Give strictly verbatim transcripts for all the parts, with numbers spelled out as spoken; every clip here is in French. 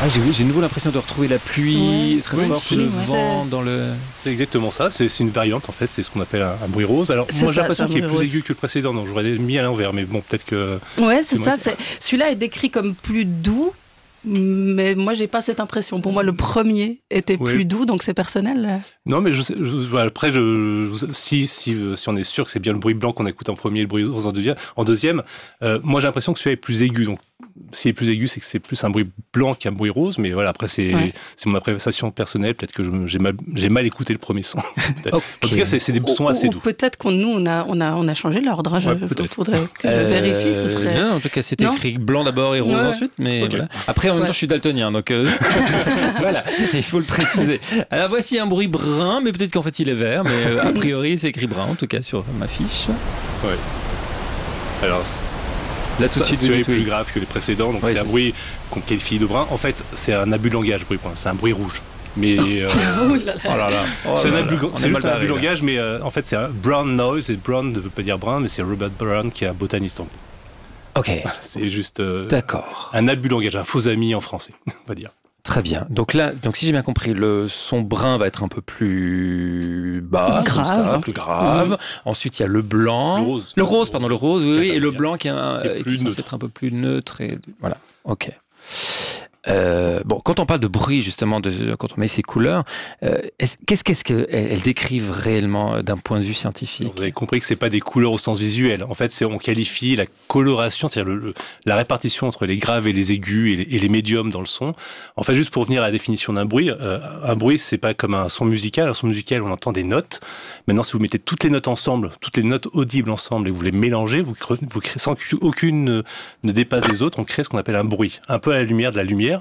Ah, j'ai, j'ai de nouveau l'impression de retrouver la pluie, Ouais, très oui, forte, si, le ouais. vent dans le... C'est exactement ça, c'est, c'est une variante en fait, c'est ce qu'on appelle un, un bruit rose. Alors C'est moi j'ai ça, l'impression c'est un qu'il est bruit plus rose. aigu que le précédent, donc j'aurais mis à l'envers, mais bon peut-être que... Ouais, c'est, C'est ça. moi qui- C'est... Celui-là est décrit comme plus doux, mais moi, j'ai pas cette impression. Pour moi, le premier était Oui. plus doux, donc c'est personnel. Non mais je sais, je- voilà, après je, je- si, si, euh, si on est sûr que c'est bien le bruit blanc qu'on écoute en premier, le bruit rose en deuxième, en deuxième euh, moi j'ai l'impression que celui-là est plus aigu, donc s'il est plus aigu c'est que c'est plus un bruit blanc qu'un bruit rose, mais voilà après c'est, Ouais. c'est mon appréciation personnelle, peut-être que je, j'ai, mal, j'ai mal écouté le premier son. Peut-être. Ok. En tout cas c'est, c'est des sons Ou- assez ou doux. peut-être qu'on nous, on a, on a, on a changé l'ordre. hein. Ouais, Je- peut-être. faudrait que je vérifie. Ce Euh, serait... non, en tout cas, c'est Non écrit blanc d'abord et rose Ouais. ensuite, mais Ok. voilà. Après, en même Ouais. temps, je suis daltonien, donc euh, voilà, il faut le préciser. Alors voici un bruit brun, mais peut-être qu'en fait il est vert, mais euh, a priori c'est écrit brun, en tout cas sur ma fiche. Alors Là tout de ça, suite, vous celui-là est dites oui. plus grave que les précédents, donc Ouais, c'est un c'est bruit qu'on qualifie de brun. En fait c'est un abus de langage, bruit brun, c'est un bruit rouge. Mais euh, Oh là là. Oh là là, oh c'est un là abus, là, on c'est est juste mal un abus de barré, là. langage, mais euh, en fait c'est un brown noise, et brown ne veut pas dire brun, mais c'est Robert Brown qui est un botaniste anglais. Ok, C'est juste euh, d'accord. un abus de langage, un faux ami en français, on va dire. Très bien. Donc là, donc si j'ai bien compris, le son brun va être un peu plus bas, Grave. comme ça, plus grave. Ensuite, il y a le blanc, Le rose. le rose, pardon, le rose, oui, Qui oui, et le intervient. blanc qui est, un- Qui est qui plus est censé neutre. être un peu plus neutre et voilà. Ok. Euh, bon, quand on parle de bruit justement, de, quand on met ces couleurs, euh, est-ce- qu'est-ce qu'est-ce qu'elles elles décrivent réellement euh, d'un point de vue scientifique? Vous avez compris que c'est pas des couleurs au sens visuel. En fait, c'est on qualifie la coloration, c'est-à-dire le, le- la répartition entre les graves et les aigus et les, et les médiums dans le son. En fait, juste pour revenir à la définition d'un bruit, euh, un bruit c'est pas comme un son musical. Un son musical, on entend des notes. Maintenant, si vous mettez toutes les notes ensemble, toutes les notes audibles ensemble et vous les mélangez, vous, cre- vous créez sans qu'aucune ne, ne dépasse les autres, on crée ce qu'on appelle un bruit, un peu à la lumière de la lumière.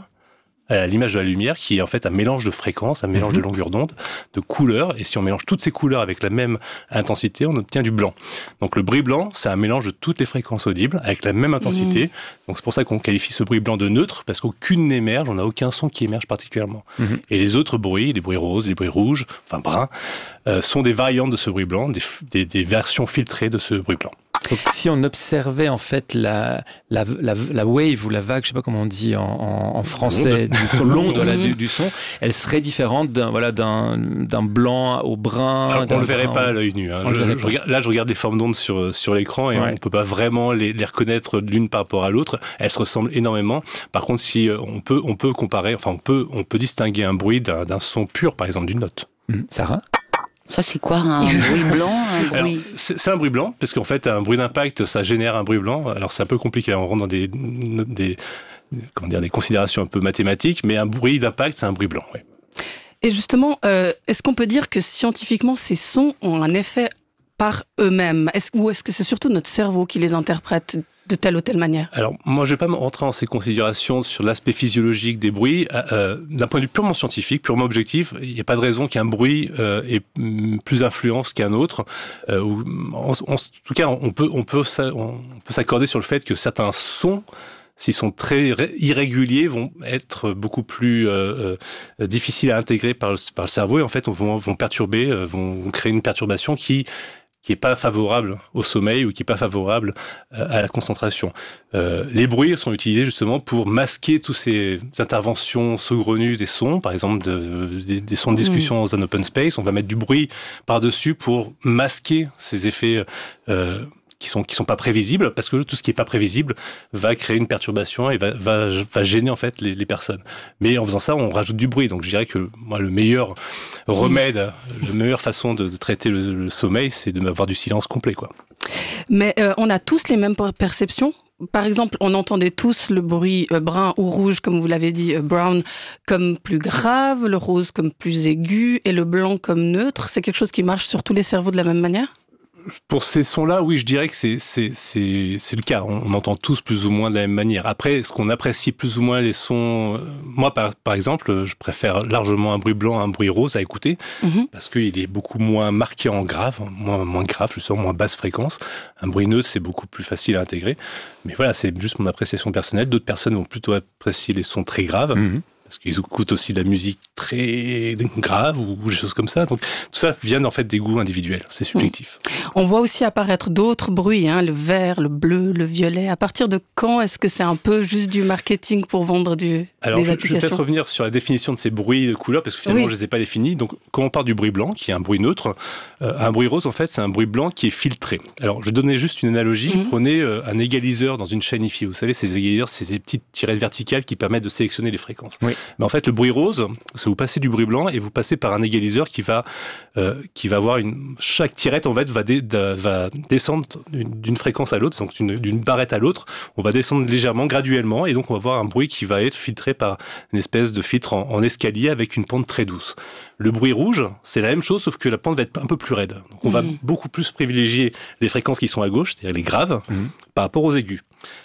À l'image de la lumière, qui est en fait un mélange de fréquences, un mélange Mhm. de longueur d'onde, de couleurs, et si on mélange toutes ces couleurs avec la même intensité, on obtient du blanc. Donc le bruit blanc, c'est un mélange de toutes les fréquences audibles avec la même intensité. Donc c'est pour ça qu'on qualifie ce bruit blanc de neutre, parce qu'aucune n'émerge, on n'a aucun son qui émerge particulièrement. Mhm. Et les autres bruits, les bruits roses, les bruits rouges, enfin bruns, euh, sont des variantes de ce bruit blanc, des, f- des, des versions filtrées de ce bruit blanc. Donc, si on observait en fait la, la, la, la wave ou la vague, je sais pas comment on dit en, en, en français, du son, l'onde voilà, du, du son, elle serait différente d'un, voilà, d'un, d'un blanc au brun. Alors, d'un on le verrait brun pas au- à l'œil nu. Hein. On le Je- verrait je pas. regarde- là, je regarde des formes d'ondes sur, sur l'écran et Ouais. on peut pas vraiment les, les reconnaître l'une par rapport à l'autre. Elles se ressemblent énormément. Par contre, si euh, on peut, on peut comparer, enfin, on peut, on peut distinguer un bruit d'un, d'un son pur, par exemple, d'une note. Mhm. Sarah? Ça, c'est quoi, un bruit blanc, un Alors, bruit... c'est, c'est un bruit blanc, parce qu'en fait, un bruit d'impact, ça génère un bruit blanc. Alors, c'est un peu compliqué. On rentre dans des, des, comment dire, des considérations un peu mathématiques, mais un bruit d'impact, c'est un bruit blanc. Ouais. Et justement, euh, est-ce qu'on peut dire que scientifiquement, ces sons ont un effet par eux-mêmes? Est-ce, ou est-ce que c'est surtout notre cerveau qui les interprète de telle ou telle manière? Alors, moi, je vais pas me rentrer dans ces considérations sur l'aspect physiologique des bruits. Euh, d'un point de vue purement scientifique, purement objectif, il n'y a pas de raison qu'un bruit euh, ait mm, plus d'influence qu'un autre. Euh, ou, en, en tout cas, on peut, on peut, s'a- on peut s'accorder sur le fait que certains sons, s'ils sont très ré- irréguliers, vont être beaucoup plus euh, euh, difficiles à intégrer par le, par le cerveau et en fait, vont, vont perturber, euh, vont, vont créer une perturbation qui qui est pas favorable au sommeil ou qui est pas favorable euh, à la concentration. Euh, les bruits sont utilisés justement pour masquer toutes ces interventions saugrenues des sons, par exemple de, des, des sons de discussion dans un open space. On va mettre du bruit par-dessus pour masquer ces effets euh, qui sont qui sont pas prévisibles, parce que tout ce qui est pas prévisible va créer une perturbation et va va, va gêner en fait les, les personnes. Mais en faisant ça, on rajoute du bruit. Donc je dirais que moi le meilleur remède, la meilleure façon de, de traiter le, le sommeil, c'est de avoir du silence complet, quoi. Mais euh, on a tous les mêmes per- perceptions. Par exemple, on entendait tous le bruit euh, brun ou rouge, comme vous l'avez dit, euh, brown, comme plus grave, le rose comme plus aigu et le blanc comme neutre. C'est quelque chose qui marche sur tous les cerveaux de la même manière? Pour ces sons-là, oui, je dirais que c'est c'est c'est c'est le cas. On, on entend tous plus ou moins de la même manière. Après, est-ce qu'on apprécie plus ou moins les sons? Moi, par par exemple, je préfère largement un bruit blanc à un bruit rose à écouter, Mhm. parce qu'il est beaucoup moins marqué en grave, moins moins grave, justement, moins basse fréquence. Un bruit neutre, c'est beaucoup plus facile à intégrer. Mais voilà, c'est juste mon appréciation personnelle. D'autres personnes vont plutôt apprécier les sons très graves, Mhm. parce qu'ils écoutent aussi de la musique très grave ou, ou des choses comme ça. Donc tout ça vient en fait des goûts individuels, c'est subjectif. On voit aussi apparaître d'autres bruits, hein, le vert, le bleu, le violet. À partir de quand est-ce que c'est un peu juste du marketing pour vendre du, Alors, des je, applications ? Je vais peut-être revenir sur la définition de ces bruits de couleurs, parce que finalement, oui. je ne les ai pas définis. Donc, quand on parle du bruit blanc, qui est un bruit neutre, euh, un bruit rose, en fait, c'est un bruit blanc qui est filtré. Alors, je donnais juste une analogie. Mm-hmm. Prenez euh, un égaliseur dans une chaîne I F I. Vous savez, ces égaliseurs, c'est des petites tirettes verticales qui permettent de sélectionner les fréquences. Oui. Mais en fait, le bruit rose, c'est vous passez du bruit blanc et vous passez par un égaliseur qui va, euh, qui va avoir une... Chaque tirette, en fait, va, dé... va descendre d'une fréquence à l'autre, donc d'une, d'une barrette à l'autre. On va descendre légèrement, graduellement, et donc on va avoir un bruit qui va être filtré par une espèce de filtre en, en escalier avec une pente très douce. Le bruit rouge, c'est la même chose, sauf que la pente va être un peu plus raide. Donc on mmh. va beaucoup plus privilégier les fréquences qui sont à gauche, c'est-à-dire les graves, mmh. par rapport aux aigus.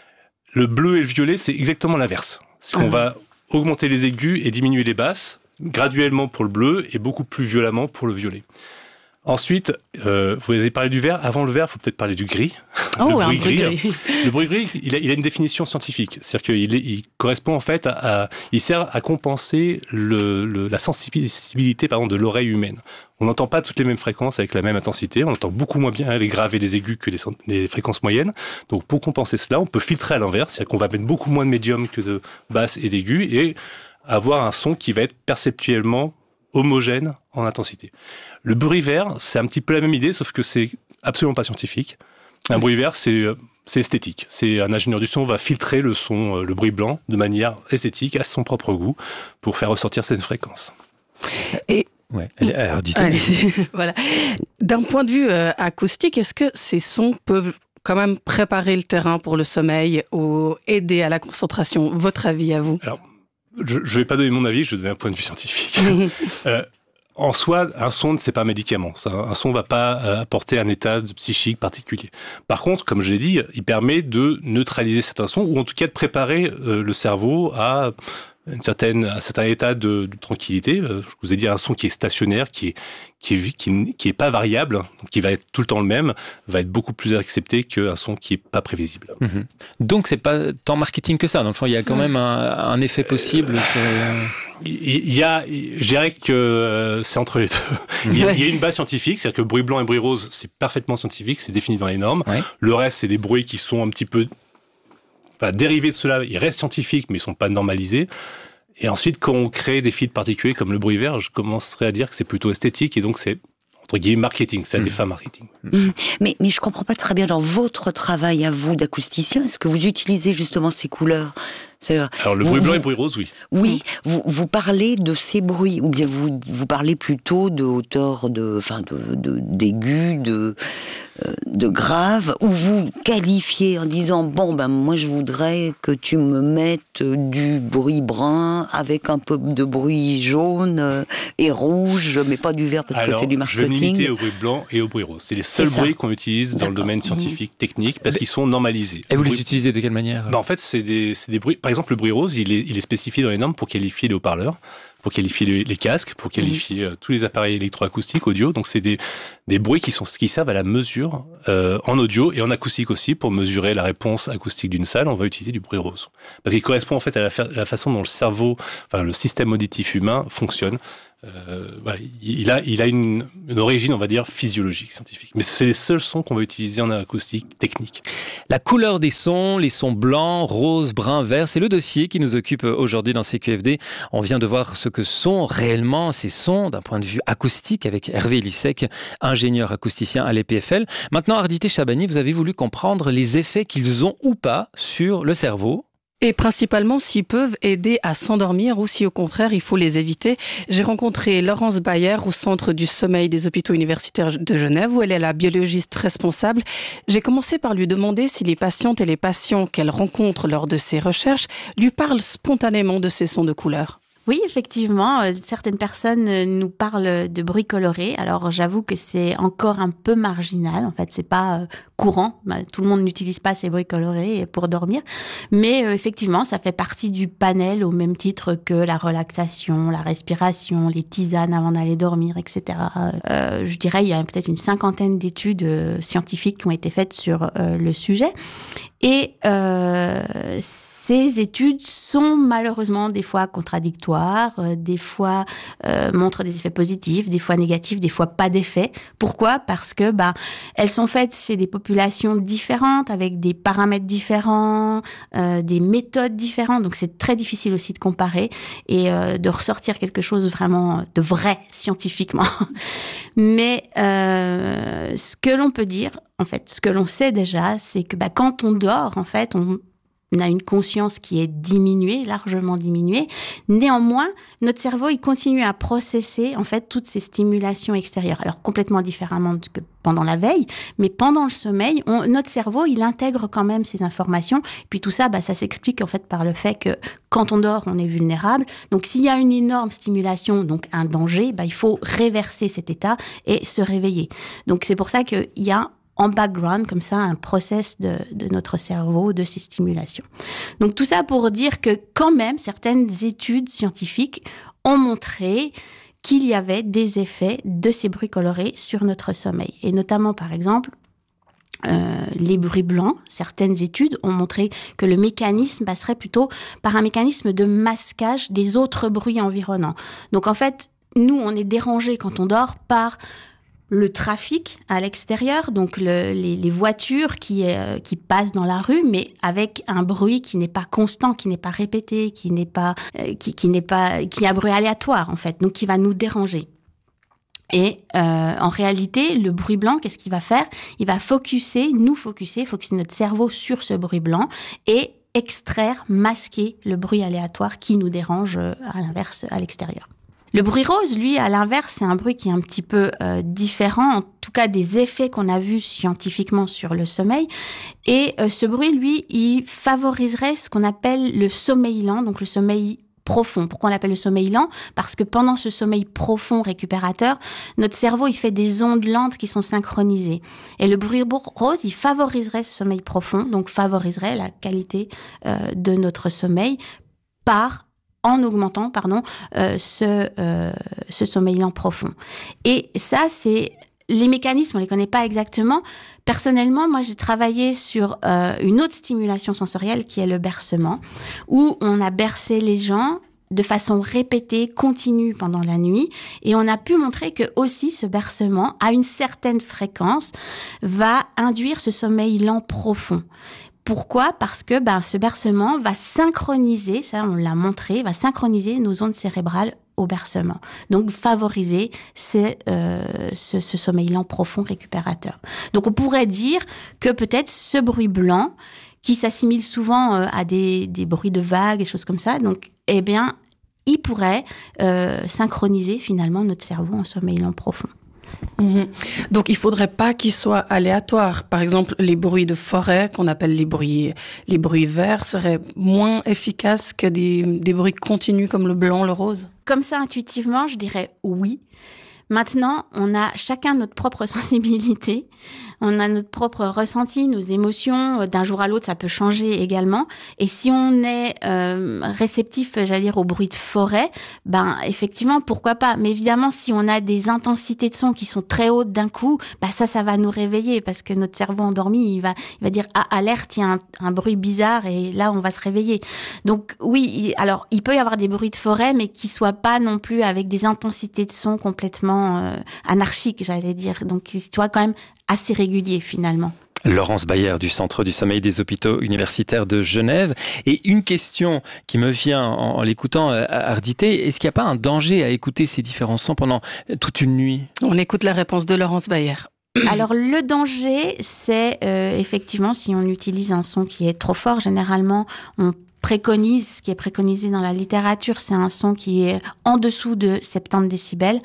Le bleu et le violet, c'est exactement l'inverse. C'est qu'on mmh. va augmenter les aigus et diminuer les basses, graduellement pour le bleu et beaucoup plus violemment pour le violet. Ensuite, euh, vous avez parlé du vert. Avant le vert, il faut peut-être parler du gris. Oh, le ouais, bruit un bruit gris. gris. Le bruit gris, il a, il a une définition scientifique. C'est-à-dire qu'il est, il correspond en fait à, à il sert à compenser le, le, la sensibilité, pardon, de l'oreille humaine. On n'entend pas toutes les mêmes fréquences avec la même intensité. On entend beaucoup moins bien les graves et les aigus que les, les fréquences moyennes. Donc, pour compenser cela, on peut filtrer à l'inverse. C'est-à-dire qu'on va mettre beaucoup moins de médium que de basses et d'aigus et avoir un son qui va être perceptuellement homogène en intensité. Le bruit vert, c'est un petit peu la même idée, sauf que c'est absolument pas scientifique. Un oui. bruit vert, c'est, c'est esthétique. C'est un ingénieur du son va filtrer le son, le bruit blanc, de manière esthétique, à son propre goût, pour faire ressortir cette fréquence. Et ouais, alors dites voilà. D'un point de vue euh, acoustique, est-ce que ces sons peuvent quand même préparer le terrain pour le sommeil ou aider à la concentration ? Votre avis à vous ? Alors, je ne vais pas donner mon avis, je vais donner un point de vue scientifique. euh, En soi, un son, c'est pas un médicament. Un son va pas apporter un état psychique particulier. Par contre, comme je l'ai dit, il permet de neutraliser certains sons, ou en tout cas de préparer le cerveau à une certaine, un certain état de, de tranquillité. Je vous ai dit un son qui est stationnaire, qui est, qui est, qui, qui est pas variable, donc qui va être tout le temps le même, va être beaucoup plus accepté qu'un son qui est pas prévisible. Mmh. Donc c'est pas tant marketing que ça. Dans le fond, il y a quand même un, un effet possible. Euh, sur... Il y a, je dirais que c'est entre les deux. Il y a, il y a une base scientifique, c'est-à-dire que bruit blanc et bruit rose, c'est parfaitement scientifique, c'est défini dans les normes. Ouais. Le reste, c'est des bruits qui sont un petit peu Enfin, dérivés de cela, ils restent scientifiques, mais ils ne sont pas normalisés. Et ensuite, quand on crée des filtres particuliers comme le bruit vert, je commencerai à dire que c'est plutôt esthétique, et donc c'est, entre guillemets, marketing, c'est à des mmh. fins marketing. Mmh. Mais, mais je ne comprends pas très bien, dans votre travail à vous d'acousticien, est-ce que vous utilisez justement ces couleurs ? C'est-à-dire, Alors le vous, bruit blanc vous, et le bruit rose, oui. Oui, vous, vous parlez de ces bruits, ou bien vous, vous parlez plutôt de hauteur, de, enfin de, de, d'aigu, de, de grave, ou vous qualifiez en disant, bon, ben moi je voudrais que tu me mettes du bruit brun avec un peu de bruit jaune et rouge, mais pas du vert parce Alors, que c'est du marketing. Je vais me limiter au bruit blanc et au bruit rose. C'est les seuls bruits qu'on utilise dans D'accord. le domaine scientifique, technique, parce qu'ils sont normalisés. Et vous bruit... les utilisez de quelle manière ? Ben, en fait, c'est des, c'est des bruits... Par exemple, le bruit rose, il est, il est spécifié dans les normes pour qualifier les haut-parleurs, pour qualifier les, les casques, pour qualifier mmh. tous les appareils électroacoustiques, audio. Donc, c'est des, des bruits qui, sont, qui servent à la mesure euh, en audio et en acoustique aussi. Pour mesurer la réponse acoustique d'une salle, on va utiliser du bruit rose. Parce qu'il correspond en fait à la, fa- la façon dont le cerveau, enfin le système auditif humain fonctionne. Euh, voilà, il a, il a une, une origine, on va dire, physiologique, scientifique. Mais c'est les seuls sons qu'on va utiliser en acoustique technique. La couleur des sons, les sons blancs, roses, bruns, verts, c'est le dossier qui nous occupe aujourd'hui dans C Q F D. On vient de voir ce que sont réellement ces sons d'un point de vue acoustique avec Hervé Lissec, ingénieur acousticien à l'E P F L. Maintenant, Ardité Chabani, vous avez voulu comprendre les effets qu'ils ont ou pas sur le cerveau. Et principalement s'ils peuvent aider à s'endormir ou si au contraire il faut les éviter. J'ai rencontré Laurence Bayer au Centre du sommeil des hôpitaux universitaires de Genève où elle est la biologiste responsable. J'ai commencé par lui demander si les patientes et les patients qu'elle rencontre lors de ses recherches lui parlent spontanément de ces sons de couleur. Oui, effectivement, euh, certaines personnes euh, nous parlent de bruit coloré. Alors, j'avoue que c'est encore un peu marginal. En fait, c'est pas euh, courant. Bah, tout le monde n'utilise pas ces bruits colorés pour dormir. Mais euh, effectivement, ça fait partie du panel au même titre que la relaxation, la respiration, les tisanes avant d'aller dormir, et cetera. Euh, je dirais, il y a peut-être une cinquantaine d'études euh, scientifiques qui ont été faites sur euh, le sujet. Et euh, ces études sont malheureusement des fois contradictoires, euh, des fois euh, montrent des effets positifs, des fois négatifs, des fois pas d'effets. Pourquoi ? Parce que bah, elles sont faites chez des populations différentes, avec des paramètres différents, euh, des méthodes différentes. Donc c'est très difficile aussi de comparer et euh, de ressortir quelque chose vraiment de vrai scientifiquement. Mais euh, ce que l'on peut dire, en fait, ce que l'on sait déjà, c'est que bah, quand on dort, en fait, on, on a une conscience qui est diminuée, largement diminuée. Néanmoins, notre cerveau, il continue à processer, en fait, toutes ces stimulations extérieures. Alors, complètement différemment que pendant la veille, mais pendant le sommeil, on, notre cerveau, il intègre quand même ces informations. Puis tout ça, bah, ça s'explique, en fait, par le fait que quand on dort, on est vulnérable. Donc, s'il y a une énorme stimulation, donc un danger, bah, il faut réverser cet état et se réveiller. Donc, c'est pour ça qu'il y a en background, comme ça, un process de, de notre cerveau, de ces stimulations. Donc, tout ça pour dire que, quand même, certaines études scientifiques ont montré qu'il y avait des effets de ces bruits colorés sur notre sommeil. Et notamment, par exemple, euh, les bruits blancs. Certaines études ont montré que le mécanisme passerait plutôt par un mécanisme de masquage des autres bruits environnants. Donc, en fait, nous, on est dérangé quand on dort par le trafic à l'extérieur, donc le, les, les voitures qui, euh, qui passent dans la rue, mais avec un bruit qui n'est pas constant, qui n'est pas répété, qui n'est pas, euh, qui, qui n'est pas, qui est un bruit aléatoire en fait, donc qui va nous déranger. Et euh, en réalité, le bruit blanc, qu'est-ce qu'il va faire ? Il va focuser, nous focuser, focuser notre cerveau sur ce bruit blanc et extraire, masquer le bruit aléatoire qui nous dérange euh, à l'inverse à l'extérieur. Le bruit rose, lui, à l'inverse, c'est un bruit qui est un petit peu euh, différent, en tout cas des effets qu'on a vus scientifiquement sur le sommeil. Et euh, ce bruit, lui, il favoriserait ce qu'on appelle le sommeil lent, donc le sommeil profond. Pourquoi on l'appelle le sommeil lent ? Parce que pendant ce sommeil profond récupérateur, notre cerveau, il fait des ondes lentes qui sont synchronisées. Et le bruit rose, il favoriserait ce sommeil profond, donc favoriserait la qualité euh, de notre sommeil par en augmentant, pardon, euh, ce, euh, ce sommeil lent profond. Et ça, c'est les mécanismes, on les connaît pas exactement. Personnellement, moi, j'ai travaillé sur euh, une autre stimulation sensorielle qui est le bercement, où on a bercé les gens de façon répétée, continue pendant la nuit, et on a pu montrer que aussi ce bercement, à une certaine fréquence, va induire ce sommeil lent profond. Pourquoi ? Parce que ben, ce bercement va synchroniser, ça on l'a montré, va synchroniser nos ondes cérébrales au bercement. Donc favoriser ce, euh, ce, ce sommeil lent profond récupérateur. Donc on pourrait dire que peut-être ce bruit blanc, qui s'assimile souvent euh, à des, des bruits de vagues, des choses comme ça, donc eh bien, il pourrait euh, synchroniser finalement notre cerveau en sommeil lent profond. Mmh. Donc, il faudrait pas qu'il soit aléatoire. Par exemple, les bruits de forêt, qu'on appelle les bruits, les bruits verts, seraient moins efficaces que des, des bruits continus comme le blanc, le rose. Comme ça, intuitivement, je dirais oui. Maintenant, on a chacun notre propre sensibilité, on a notre propre ressenti, nos émotions. D'un jour à l'autre, ça peut changer également. Et si on est euh, réceptif, j'allais dire, au bruit de forêt, ben effectivement, pourquoi pas. Mais évidemment, si on a des intensités de son qui sont très hautes d'un coup, ben ça, ça va nous réveiller parce que notre cerveau endormi, il va, il va dire ah, alerte, il y a un, un bruit bizarre et là, on va se réveiller. Donc oui, alors il peut y avoir des bruits de forêt, mais qui soient pas non plus avec des intensités de son complètement Euh, anarchique, j'allais dire. Donc, tu vois, quand même assez régulier, finalement. Laurence Bayer du Centre du sommeil des hôpitaux universitaires de Genève. Et une question qui me vient en, en l'écoutant, euh, Ardité, est-ce qu'il n'y a pas un danger à écouter ces différents sons pendant toute une nuit ? On écoute la réponse de Laurence Bayer. Alors, le danger, c'est euh, effectivement, si on utilise un son qui est trop fort, généralement, on préconise, ce qui est préconisé dans la littérature, c'est un son qui est en dessous de soixante-dix décibels.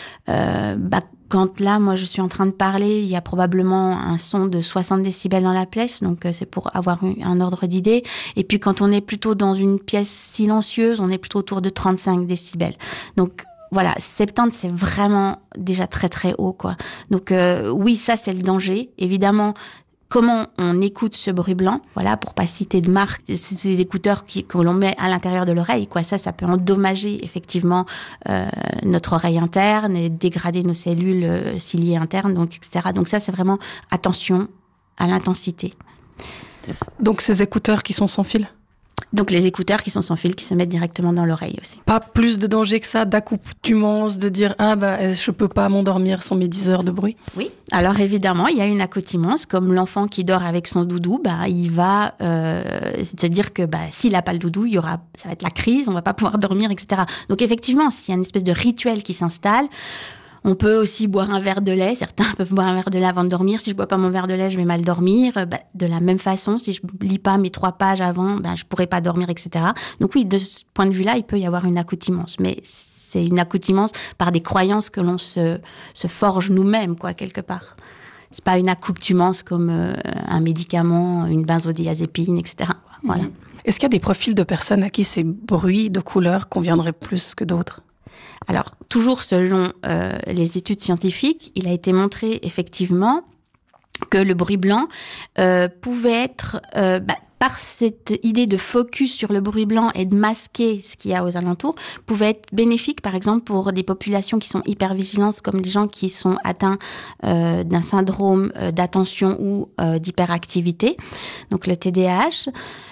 Euh, bah, quand là, moi, je suis en train de parler, il y a probablement un son de soixante décibels dans la pièce, donc euh, c'est pour avoir un ordre d'idée. Et puis, quand on est plutôt dans une pièce silencieuse, on est plutôt autour de trente-cinq décibels. Donc, voilà, soixante-dix, c'est vraiment déjà très, très haut, quoi. Donc, euh, oui, ça, c'est le danger. Évidemment, comment on écoute ce bruit blanc, voilà, pour pas citer de marque, ces écouteurs qui, que l'on met à l'intérieur de l'oreille, quoi. Ça, ça peut endommager effectivement euh, notre oreille interne et dégrader nos cellules euh, ciliées internes, donc et cetera. Donc ça, c'est vraiment attention à l'intensité. Donc ces écouteurs qui sont sans fil ? Donc les écouteurs qui sont sans fil, qui se mettent directement dans l'oreille aussi. Pas plus de danger que ça, d'accoutumance, de dire « Ah, bah, je peux pas m'endormir sans mes dix heures de bruit ». Oui, alors évidemment, il y a une accoutumance, comme l'enfant qui dort avec son doudou, bah, il va, euh, c'est-à-dire que bah, s'il n'a pas le doudou, il y aura, ça va être la crise, on va pas pouvoir dormir, et cetera. Donc effectivement, s'il y a une espèce de rituel qui s'installe, on peut aussi boire un verre de lait. Certains peuvent boire un verre de lait avant de dormir. Si je bois pas mon verre de lait, je vais mal dormir. Bah, de la même façon, si je lis pas mes trois pages avant, bah, je pourrais pas dormir, et cetera. Donc oui, de ce point de vue-là, il peut y avoir une accoutumance. Mais c'est une accoutumance par des croyances que l'on se, se forge nous-mêmes, quoi, quelque part. C'est pas une accoutumance comme euh, un médicament, une benzodiazépine, et cetera. Voilà. Est-ce qu'il y a des profils de personnes à qui ces bruits de couleurs conviendraient plus que d'autres ? Alors, toujours selon euh, les études scientifiques, il a été montré effectivement que le bruit blanc euh, pouvait être, euh, bah, par cette idée de focus sur le bruit blanc et de masquer ce qu'il y a aux alentours, pouvait être bénéfique, par exemple, pour des populations qui sont hypervigilantes, comme les gens qui sont atteints euh, d'un syndrome euh, d'attention ou euh, d'hyperactivité, donc le T D A H.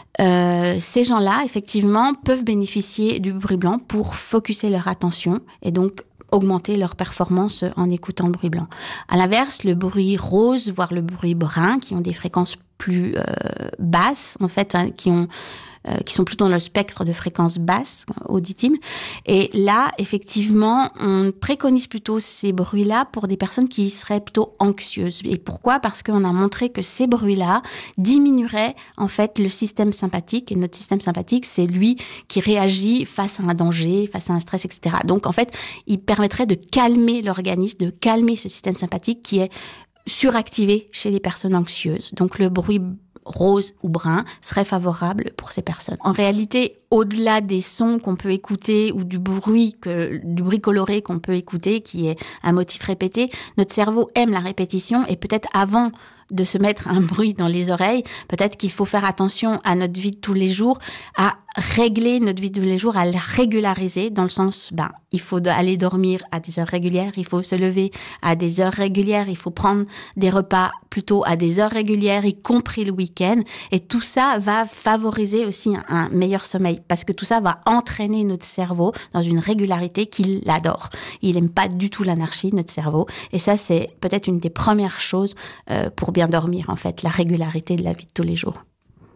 Euh, ces gens-là, effectivement, peuvent bénéficier du bruit blanc pour focuser leur attention et donc augmenter leur performance en écoutant le bruit blanc. À l'inverse, le bruit rose, voire le bruit brun, qui ont des fréquences plus euh, basses, en fait, hein, qui ont Euh, qui sont plutôt dans le spectre de fréquences basses, auditives. Et là, effectivement, on préconise plutôt ces bruits-là pour des personnes qui seraient plutôt anxieuses. Et pourquoi ? Parce qu'on a montré que ces bruits-là diminueraient, en fait, le système sympathique. Et notre système sympathique, c'est lui qui réagit face à un danger, face à un stress, et cetera. Donc, en fait, il permettrait de calmer l'organisme, de calmer ce système sympathique qui est suractivé chez les personnes anxieuses. Donc, le bruit rose ou brun serait favorable pour ces personnes. En réalité, au-delà des sons qu'on peut écouter ou du bruit que, du bruit coloré qu'on peut écouter, qui est un motif répété, notre cerveau aime la répétition et peut-être avant de se mettre un bruit dans les oreilles, peut-être qu'il faut faire attention à notre vie de tous les jours, à régler notre vie de tous les jours, à la régulariser, dans le sens, ben, il faut aller dormir à des heures régulières, il faut se lever à des heures régulières, il faut prendre des repas plutôt à des heures régulières, y compris le week-end. Et tout ça va favoriser aussi un, un meilleur sommeil, parce que tout ça va entraîner notre cerveau dans une régularité qu'il adore. Il n'aime pas du tout l'anarchie, notre cerveau. Et ça, c'est peut-être une des premières choses euh, pour bien dormir, en fait, la régularité de la vie de tous les jours.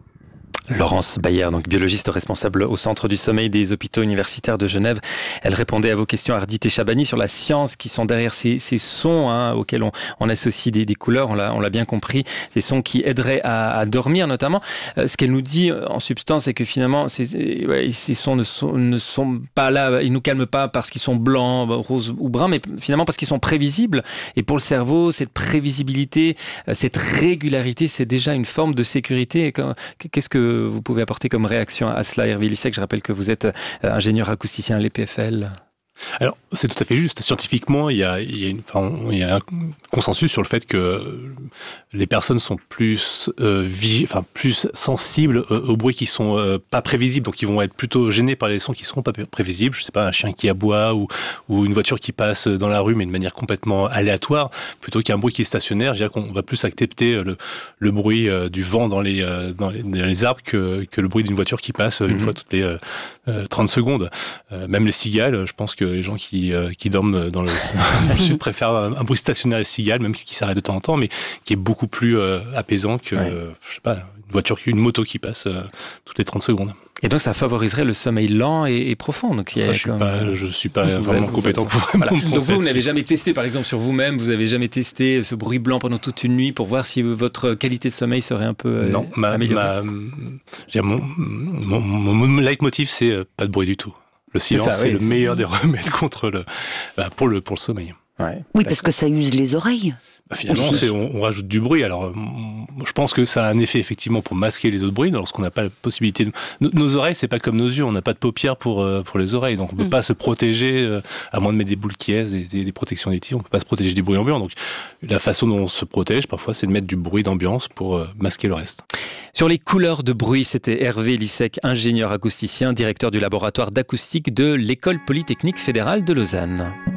Laurence Bayer, donc biologiste responsable au Centre du sommeil des hôpitaux universitaires de Genève. Elle répondait à vos questions, Ardit et Chabani, sur la science qui sont derrière ces, ces sons hein, auxquels on, on associe des, des couleurs, on l'a, on l'a bien compris, ces sons qui aideraient à, à dormir notamment. Euh, ce qu'elle nous dit en substance, c'est que finalement, ces, ouais, ces sons ne sont, ne sont pas là, ils nous calment pas parce qu'ils sont blancs, roses ou bruns, mais finalement parce qu'ils sont prévisibles. Et pour le cerveau, cette prévisibilité, cette régularité, c'est déjà une forme de sécurité. Qu'est-ce que vous pouvez apporter comme réaction à cela, Hervé Lissek? Je rappelle que vous êtes ingénieur acousticien à l'E P F L. Alors, c'est tout à fait juste. Scientifiquement, il y a, il y a, une, enfin, il y a un consensus sur le fait que les personnes sont plus, euh, vigi- enfin, plus sensibles euh, aux bruits qui sont euh, pas prévisibles, donc ils vont être plutôt gênés par les sons qui seront pas prévisibles. Je sais pas, un chien qui aboie ou, ou une voiture qui passe dans la rue, mais de manière complètement aléatoire, plutôt qu'un bruit qui est stationnaire. Je dirais qu'on va plus accepter le, le bruit euh, du vent dans les, euh, dans les, dans les arbres que, que le bruit d'une voiture qui passe une mmh. fois toutes les euh, trente secondes. Euh, même les cigales, je pense que les gens qui, euh, qui dorment dans le... je préfère un, un bruit stationnaire des cigales, même qui s'arrête de temps en temps, mais qui est beaucoup plus euh, apaisant que, ouais. euh, je sais pas, une voiture, une moto qui passe euh, toutes les trente secondes. Et donc ça favoriserait le sommeil lent et, et profond. Donc il y a ça, je suis comme... pas, je suis pas vous vraiment avez, compétent pour vraiment voilà. Donc vous, vous n'avez jamais testé, par exemple, sur vous-même, vous avez jamais testé ce bruit blanc pendant toute une nuit pour voir si votre qualité de sommeil serait un peu non, euh, ma, améliorée. Ma, mon, mon, mon, mon leitmotiv, c'est euh, pas de bruit du tout. Le silence, c'est, ça, c'est oui, le c'est... meilleur des remèdes contre le, bah, pour le, pour le sommeil. Ouais, oui, parce que ça use les oreilles. Bah finalement, c'est, on, on rajoute du bruit. Alors, je pense que ça a un effet effectivement pour masquer les autres bruits lorsqu'on n'a pas la possibilité de... Nos, nos oreilles, c'est pas comme nos yeux. On n'a pas de paupières pour pour les oreilles, donc on peut mm. pas se protéger à moins de mettre des boules qui aisent et des, des protections des tirs. On peut pas se protéger des bruits ambiants. Donc, la façon dont on se protège, parfois, c'est de mettre du bruit d'ambiance pour masquer le reste. Sur les couleurs de bruit, c'était Hervé Lissek, ingénieur acousticien, directeur du laboratoire d'acoustique de l'École Polytechnique Fédérale de Lausanne.